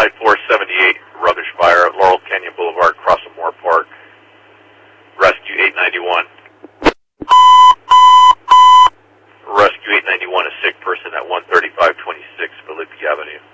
Flight 478, rubbish fire at Laurel Canyon Boulevard, across from Moore Park. Rescue 891. Rescue 891, a sick person at 13526 Felipe Avenue.